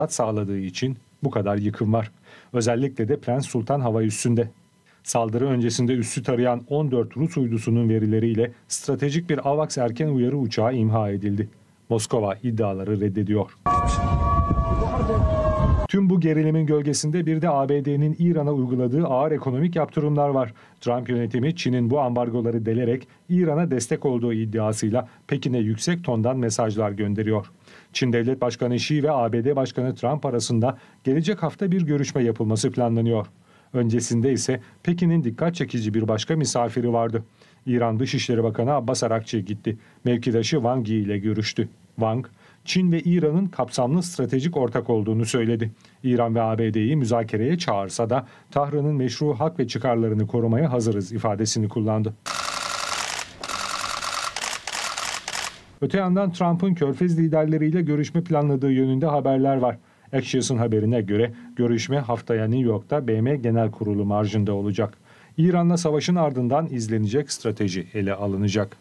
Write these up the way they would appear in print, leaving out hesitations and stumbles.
sağladığı için bu kadar yıkım var. Özellikle de Prens Sultan hava üssünde. Saldırı öncesinde üssü tarayan 14 Rus uydusunun verileriyle stratejik bir AWACS erken uyarı uçağı imha edildi. Moskova iddiaları reddediyor. Tüm bu gerilimin gölgesinde bir de ABD'nin İran'a uyguladığı ağır ekonomik yaptırımlar var. Trump yönetimi Çin'in bu ambargoları delerek İran'a destek olduğu iddiasıyla Pekin'e yüksek tondan mesajlar gönderiyor. Çin Devlet Başkanı Xi ve ABD Başkanı Trump arasında gelecek hafta bir görüşme yapılması planlanıyor. Öncesinde ise Pekin'in dikkat çekici bir başka misafiri vardı. İran Dışişleri Bakanı Abbas Arakçı gitti. Mevkidaşı Wang Yi ile görüştü. Wang, Çin ve İran'ın kapsamlı stratejik ortak olduğunu söyledi. İran ve ABD'yi müzakereye çağırsa da Tahran'ın meşru hak ve çıkarlarını korumaya hazırız ifadesini kullandı. Öte yandan Trump'ın Körfez liderleriyle görüşme planladığı yönünde haberler var. Axios'un haberine göre görüşme haftaya New York'ta BM Genel Kurulu marjında olacak. İran'la savaşın ardından izlenecek strateji ele alınacak.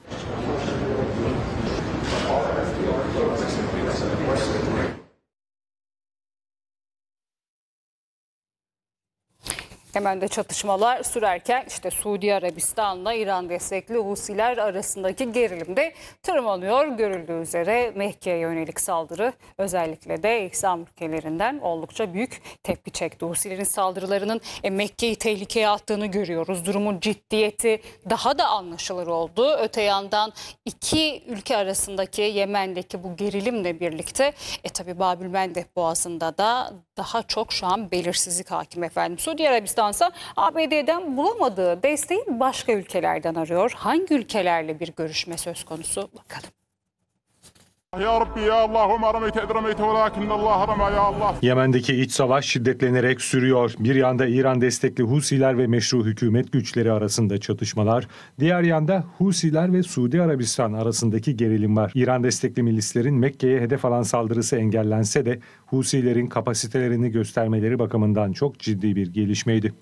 Yemen'de çatışmalar sürerken işte Suudi Arabistan'la İran destekli Husiler arasındaki gerilim de tırmanıyor. Görüldüğü üzere Mekke'ye yönelik saldırı özellikle de İslam ülkelerinden oldukça büyük tepki çekti. Husilerin saldırılarının Mekke'yi tehlikeye attığını görüyoruz. Durumun ciddiyeti daha da anlaşılır oldu. Öte yandan iki ülke arasındaki Yemen'deki bu gerilimle birlikte tabi Babülmendeb Boğazı'nda da daha çok şu an belirsizlik hakim efendim. Suudi Arabistan ise ABD'den bulamadığı desteği başka ülkelerden arıyor. Hangi ülkelerle bir görüşme söz konusu bakalım. Ya Rabbi ya Allahümme rameyte edremeyte velakinne Allah rama ya Allah. Yemen'deki iç savaş şiddetlenerek sürüyor. Bir yanda İran destekli Husiler ve meşru hükümet güçleri arasında çatışmalar, diğer yanda Husiler ve Suudi Arabistan arasındaki gerilim var. İran destekli milislerin Mekke'ye hedef alan saldırısı engellense de Husilerin kapasitelerini göstermeleri bakımından çok ciddi bir gelişmeydi.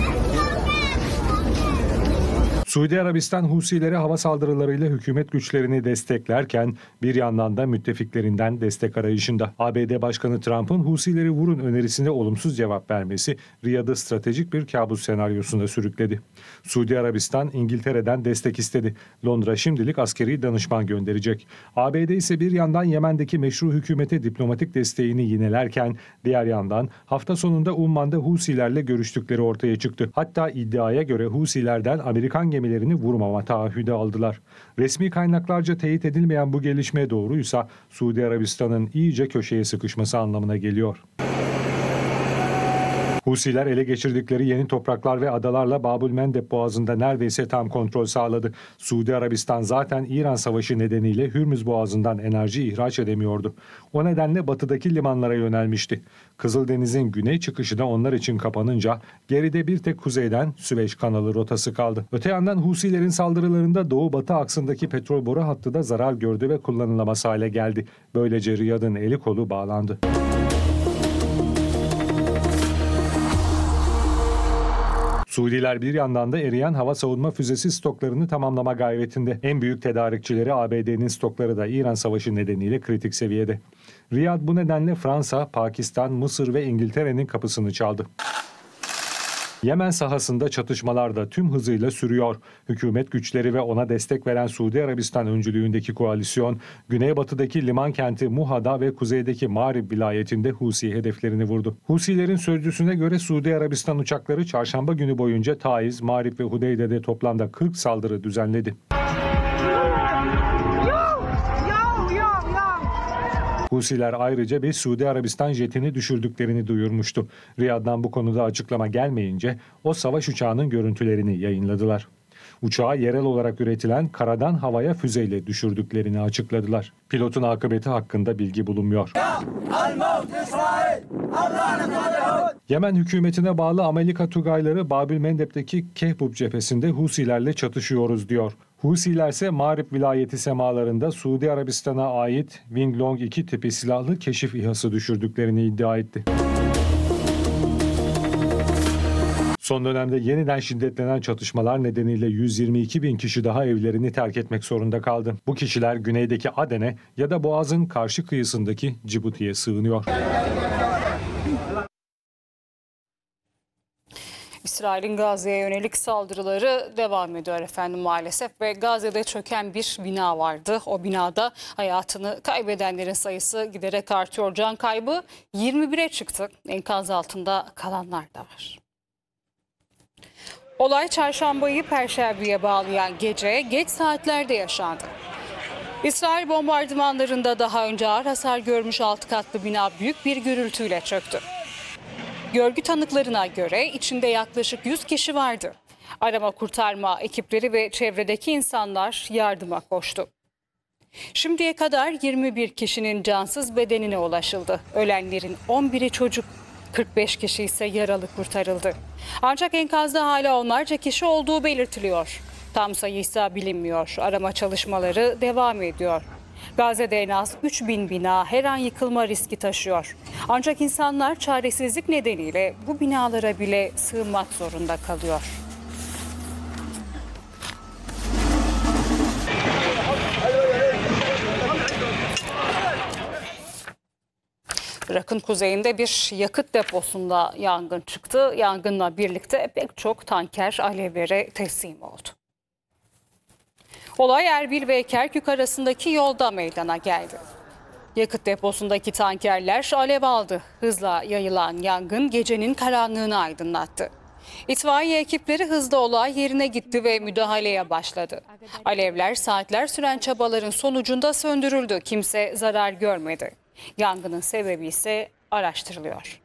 Suudi Arabistan Husilere hava saldırılarıyla hükümet güçlerini desteklerken bir yandan da müttefiklerinden destek arayışında. ABD Başkanı Trump'ın Husileri vurun önerisine olumsuz cevap vermesi Riyad'ı stratejik bir kabus senaryosuna sürükledi. Suudi Arabistan İngiltere'den destek istedi. Londra şimdilik askeri danışman gönderecek. ABD ise bir yandan Yemen'deki meşru hükümete diplomatik desteğini yinelerken diğer yandan hafta sonunda Umman'da Husilerle görüştükleri ortaya çıktı. Hatta iddiaya göre Husilerden Amerikan gemilerini vurmama taahhüdü aldılar. Resmi kaynaklarca teyit edilmeyen bu gelişme doğruysa Suudi Arabistan'ın iyice köşeye sıkışması anlamına geliyor. Husiler ele geçirdikleri yeni topraklar ve adalarla Babülmendeb Boğazı'nda neredeyse tam kontrol sağladı. Suudi Arabistan zaten İran Savaşı nedeniyle Hürmüz Boğazı'ndan enerji ihraç edemiyordu. O nedenle batıdaki limanlara yönelmişti. Kızıldeniz'in güney çıkışı da onlar için kapanınca geride bir tek kuzeyden Süveyş kanalı rotası kaldı. Öte yandan Husilerin saldırılarında doğu-batı aksındaki petrol boru hattı da zarar gördü ve kullanılamaz hale geldi. Böylece Riyad'ın eli kolu bağlandı. Suudiler bir yandan da eriyen hava savunma füzesi stoklarını tamamlama gayretinde. En büyük tedarikçileri ABD'nin stokları da İran Savaşı nedeniyle kritik seviyede. Riyad bu nedenle Fransa, Pakistan, Mısır ve İngiltere'nin kapısını çaldı. Yemen sahasında çatışmalar da tüm hızıyla sürüyor. Hükümet güçleri ve ona destek veren Suudi Arabistan öncülüğündeki koalisyon, güneybatıdaki liman kenti Muha'da ve kuzeydeki Ma'rib vilayetinde Husi hedeflerini vurdu. Husilerin sözcüsüne göre Suudi Arabistan uçakları çarşamba günü boyunca Taiz, Ma'rib ve Hudeyde'de toplamda 40 saldırı düzenledi. Husiler ayrıca bir Suudi Arabistan jetini düşürdüklerini duyurmuştu. Riyad'dan bu konuda açıklama gelmeyince o savaş uçağının görüntülerini yayınladılar. Uçağı yerel olarak üretilen karadan havaya füzeyle düşürdüklerini açıkladılar. Pilotun akıbeti hakkında bilgi bulunmuyor. Yemen hükümetine bağlı Amerika Tugayları Babülmendeb'deki Kehbub cephesinde Husilerle çatışıyoruz diyor. Husiler ise Ma'rib vilayeti semalarında Suudi Arabistan'a ait Wing Long 2 tipi silahlı keşif İHA'sı düşürdüklerini iddia etti. Son dönemde yeniden şiddetlenen çatışmalar nedeniyle 122 bin kişi daha evlerini terk etmek zorunda kaldı. Bu kişiler güneydeki Aden'e ya da Boğaz'ın karşı kıyısındaki Cibuti'ye sığınıyor. İsrail'in Gazze'ye yönelik saldırıları devam ediyor efendim maalesef ve Gazze'de çöken bir bina vardı. O binada hayatını kaybedenlerin sayısı giderek artıyor. Can kaybı 21'e çıktı. Enkaz altında kalanlar da var. Olay çarşambayı perşembeye bağlayan gece geç saatlerde yaşandı. İsrail bombardımanlarında daha önce ağır hasar görmüş 6 katlı bina büyük bir gürültüyle çöktü. Görgü tanıklarına göre içinde yaklaşık 100 kişi vardı. Arama kurtarma ekipleri ve çevredeki insanlar yardıma koştu. Şimdiye kadar 21 kişinin cansız bedenine ulaşıldı. Ölenlerin 11'i çocuk, 45 kişi ise yaralı kurtarıldı. Ancak enkazda hala onlarca kişi olduğu belirtiliyor. Tam sayı ise bilinmiyor. Arama çalışmaları devam ediyor. Gazze'de en az 3000 bina her an yıkılma riski taşıyor. Ancak insanlar çaresizlik nedeniyle bu binalara bile sığınmak zorunda kalıyor. Irak'ın kuzeyinde bir yakıt deposunda yangın çıktı. Yangınla birlikte pek çok tanker alevlere teslim oldu. Olay Erbil ve Kerkük arasındaki yolda meydana geldi. Yakıt deposundaki tankerler alev aldı. Hızla yayılan yangın gecenin karanlığını aydınlattı. İtfaiye ekipleri hızla olay yerine gitti ve müdahaleye başladı. Alevler saatler süren çabaların sonucunda söndürüldü. Kimse zarar görmedi. Yangının sebebi ise araştırılıyor.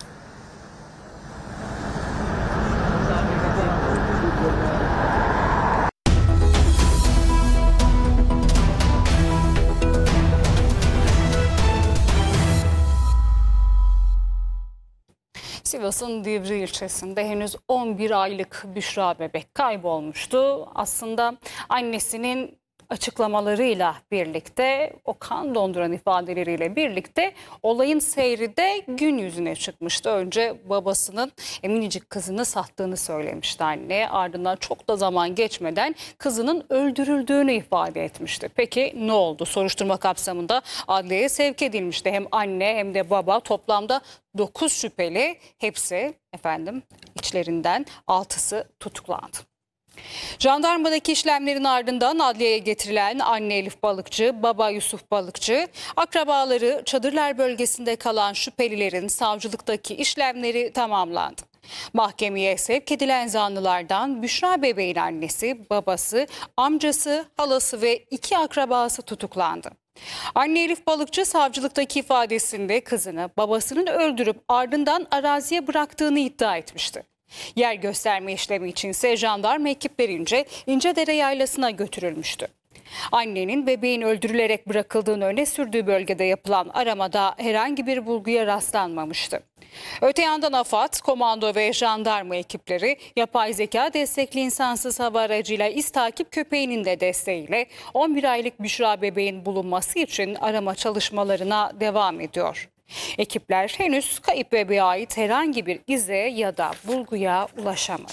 Sivas'ın Divri ilçesinde henüz 11 aylık Büşra bebek kaybolmuştu. Aslında annesinin açıklamalarıyla birlikte, o kan donduran ifadeleriyle birlikte olayın seyri de gün yüzüne çıkmıştı. Önce babasının minicik kızını sattığını söylemişti anne. Ardından çok da zaman geçmeden kızının öldürüldüğünü ifade etmişti. Peki ne oldu? Soruşturma kapsamında adliyeye sevk edilmişti. Hem anne hem de baba, toplamda 9 şüpheli, hepsi içlerinden 6'sı tutuklandı. Jandarmadaki işlemlerin ardından adliyeye getirilen anne Elif Balıkçı, baba Yusuf Balıkçı, akrabaları, Çadırlar bölgesinde kalan şüphelilerin savcılıktaki işlemleri tamamlandı. Mahkemeye sevk edilen zanlılardan Büşra bebeğin annesi, babası, amcası, halası ve 2 akrabası tutuklandı. Anne Elif Balıkçı savcılıktaki ifadesinde kızını babasının öldürüp ardından araziye bıraktığını iddia etmişti. Yer gösterme işlemi içinse jandarma ekiplerince İncedere Yaylası'na götürülmüştü. Annenin bebeğin öldürülerek bırakıldığını öne sürdüğü bölgede yapılan aramada herhangi bir bulguya rastlanmamıştı. Öte yandan AFAD, komando ve jandarma ekipleri yapay zeka destekli insansız hava aracıyla iz takip köpeğinin de desteğiyle 11 aylık Büşra bebeğin bulunması için arama çalışmalarına devam ediyor. Ekipler henüz kayıp bebeğe ait herhangi bir ize ya da bulguya ulaşamadı.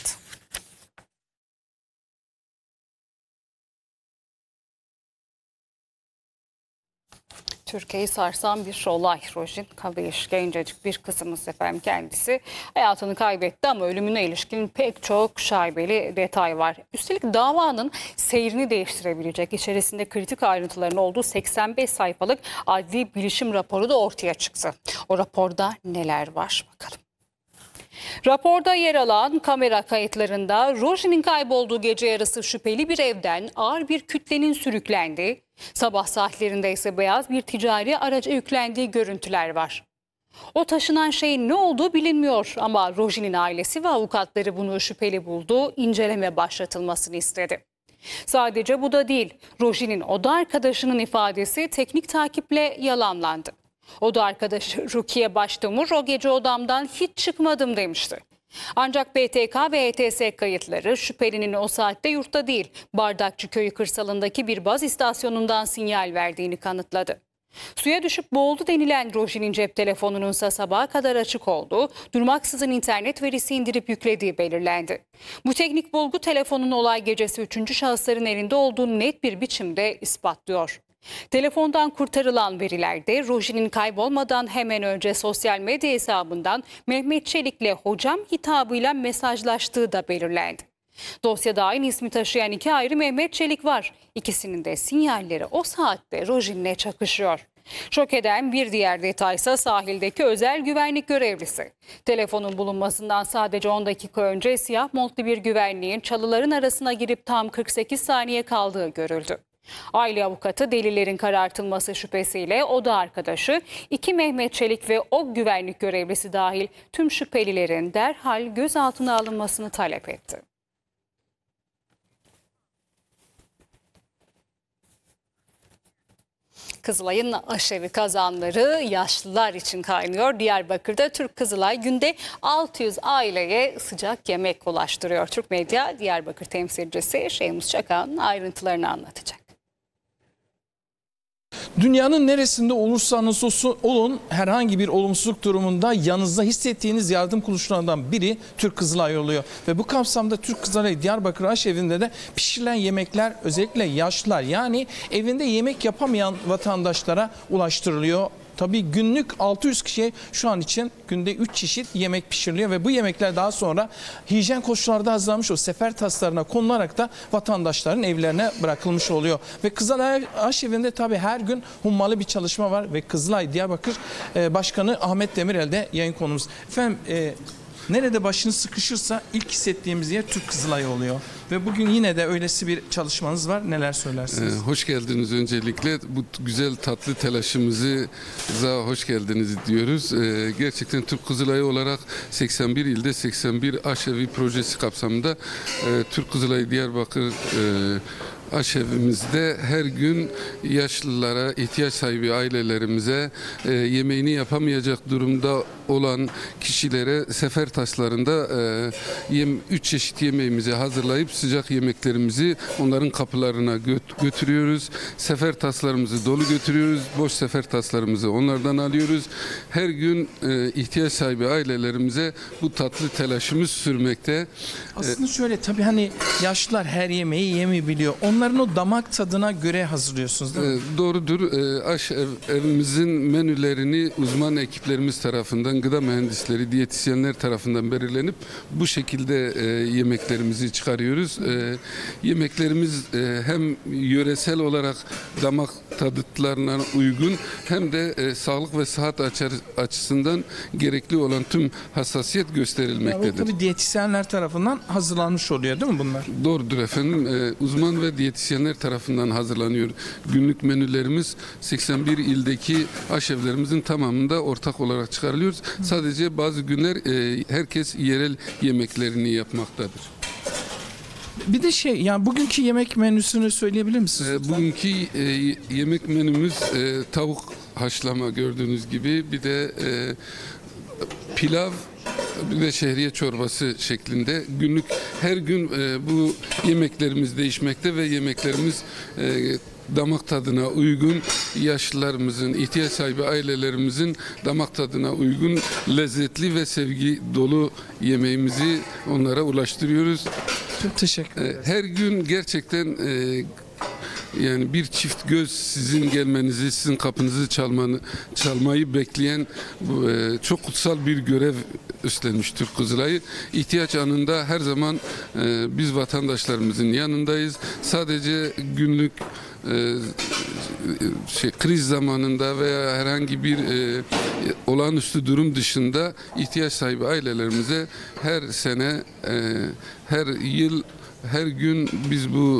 Türkiye'yi sarsan bir olay. Rojin Kaveş, gencecik bir kızımız kendisi hayatını kaybetti ama ölümüne ilişkin pek çok şaibeli detay var. Üstelik davanın seyrini değiştirebilecek, içerisinde kritik ayrıntıların olduğu 85 sayfalık adli bilişim raporu da ortaya çıktı. O raporda neler var bakalım. Raporda yer alan kamera kayıtlarında Rojin'in kaybolduğu gece yarısı şüpheli bir evden ağır bir kütlenin sürüklendiği, sabah saatlerinde ise beyaz bir ticari araca yüklendiği görüntüler var. O taşınan şeyin ne olduğu bilinmiyor ama Rojin'in ailesi ve avukatları bunu şüpheli buldu, inceleme başlatılmasını istedi. Sadece bu da değil, Rojin'in oda arkadaşının ifadesi teknik takiple yalanlandı. Oda arkadaşı Rukiye Başdemir o gece odamdan hiç çıkmadım demişti. Ancak BTK ve HTS kayıtları şüphelinin o saatte yurtta değil, Bardakçı Köyü kırsalındaki bir baz istasyonundan sinyal verdiğini kanıtladı. Suya düşüp boğuldu denilen Rojin'in cep telefonununsa sabaha kadar açık olduğu, durmaksızın internet verisi indirip yüklediği belirlendi. Bu teknik bulgu telefonun olay gecesi 3. şahısların elinde olduğunu net bir biçimde ispatlıyor. Telefondan kurtarılan verilerde Rojin'in kaybolmadan hemen önce sosyal medya hesabından Mehmet Çelik'le hocam hitabıyla mesajlaştığı da belirlendi. Dosyada aynı ismi taşıyan iki ayrı Mehmet Çelik var. İkisinin de sinyalleri o saatte Rojin'le çakışıyor. Şok eden bir diğer detaysa sahildeki özel güvenlik görevlisi. Telefonun bulunmasından sadece 10 dakika önce siyah montlu bir güvenliğin çalıların arasına girip tam 48 saniye kaldığı görüldü. Aile avukatı delillerin karartılması şüphesiyle oda arkadaşı, iki Mehmet Çelik ve o güvenlik görevlisi dahil tüm şüphelilerin derhal gözaltına alınmasını talep etti. Kızılay'ın aşevi kazanları yaşlılar için kaynıyor. Diyarbakır'da Türk Kızılay günde 600 aileye sıcak yemek ulaştırıyor. Türk Medya Diyarbakır temsilcisi Şeymus Çakan ayrıntılarını anlatacak. Dünyanın neresinde olursanız olun herhangi bir olumsuzluk durumunda yanınızda hissettiğiniz yardım kuruluşlarından biri Türk Kızılay oluyor. Ve bu kapsamda Türk Kızılay Diyarbakır Aşevi'nde de pişirilen yemekler özellikle yaşlılar yani evinde yemek yapamayan vatandaşlara ulaştırılıyor. Tabii günlük 600 kişiye şu an için günde 3 çeşit yemek pişiriliyor ve bu yemekler daha sonra hijyen koşullarda hazırlanmış o sefer taslarına konularak da vatandaşların evlerine bırakılmış oluyor. Ve Kızılay Aşevi'nde tabii her gün hummalı bir çalışma var ve Kızılay Diyarbakır Başkanı Ahmet Demirel de yayın konumuz. Efendim nerede başınız sıkışırsa ilk hissettiğimiz yer Türk Kızılay oluyor. Ve bugün yine de öylesi bir çalışmanız var. Neler söylersiniz? Hoş geldiniz öncelikle. Bu güzel tatlı telaşımıza hoş geldiniz diyoruz. Gerçekten Türk Kızılayı olarak 81 ilde 81 aşevi projesi kapsamında Türk Kızılayı Diyarbakır aşevimizde her gün yaşlılara, ihtiyaç sahibi ailelerimize yemeğini yapamayacak durumda olan kişilere sefer taslarında 3 çeşit yemeğimizi hazırlayıp sıcak yemeklerimizi onların kapılarına götürüyoruz. Sefer taslarımızı dolu götürüyoruz. Boş sefer taslarımızı onlardan alıyoruz. Her gün ihtiyaç sahibi ailelerimize bu tatlı telaşımız sürmekte. Aslında şöyle tabii hani yaşlılar her yemeği yemeyebiliyor. Onların o damak tadına göre hazırlıyorsunuz değil mi? Doğrudur. Evimizin menülerini uzman ekiplerimiz tarafından, gıda mühendisleri, diyetisyenler tarafından belirlenip bu şekilde yemeklerimizi çıkarıyoruz. Yemeklerimiz hem yöresel olarak damak tadıtlarına uygun hem de sağlık ve sıhhat açısından gerekli olan tüm hassasiyet gösterilmektedir. Yani tabii diyetisyenler tarafından hazırlanmış oluyor değil mi bunlar? Doğrudur efendim. Uzman ve diyetisyenler tarafından hazırlanıyor. Günlük menülerimiz 81 ildeki aşevlerimizin tamamında ortak olarak çıkarılıyor. Sadece bazı günler herkes yerel yemeklerini yapmaktadır. Bir de yani bugünkü yemek menüsünü söyleyebilir misiniz? Bugünkü yemek menümüz tavuk haşlama gördüğünüz gibi, bir de pilav, bir de şehriye çorbası şeklinde günlük her gün bu yemeklerimiz değişmekte ve yemeklerimiz damak tadına uygun, yaşlılarımızın, ihtiyaç sahibi ailelerimizin damak tadına uygun, lezzetli ve sevgi dolu yemeğimizi onlara ulaştırıyoruz. Çok teşekkür ederim. Her gün gerçekten yani bir çift göz sizin gelmenizi, sizin kapınızı çalmayı bekleyen çok kutsal bir görev üstlenmiş Türk Kızılayı. İhtiyaç anında her zaman biz vatandaşlarımızın yanındayız. Sadece günlük kriz zamanında veya herhangi bir olağanüstü durum dışında ihtiyaç sahibi ailelerimize her sene, her yıl, her gün biz bu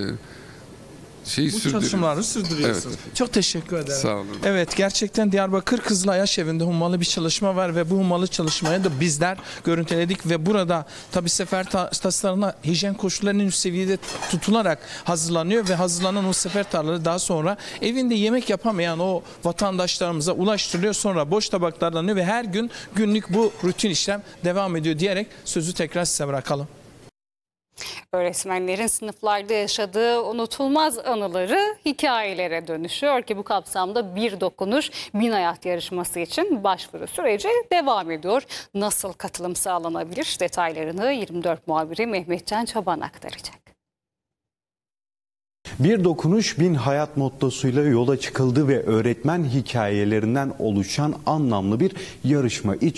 çalışmaları sürdürüyorsunuz. Evet. Çok teşekkür ederim. Sağ olun. Evet, gerçekten Diyarbakır Kızılay Aşevi'nde hummalı bir çalışma var ve bu hummalı çalışmaya da bizler görüntüledik ve burada tabii sefer taslarına hijyen koşullarının en üst seviyede tutularak hazırlanıyor ve hazırlanan o sefer tarlaları daha sonra evinde yemek yapamayan o vatandaşlarımıza ulaştırılıyor. Sonra boş tabaklarlanıyor ve her gün günlük bu rutin işlem devam ediyor diyerek sözü tekrar size bırakalım. Öğretmenlerin sınıflarda yaşadığı unutulmaz anıları hikayelere dönüşüyor ki bu kapsamda Bir Dokunuş Bin Hayat yarışması için başvuru süreci devam ediyor. Nasıl katılım sağlanabilir? Detaylarını 24 muhabiri Mehmetcan Çoban aktaracak. Bir dokunuş bin hayat mottosuyla yola çıkıldı ve öğretmen hikayelerinden oluşan anlamlı bir yarışma için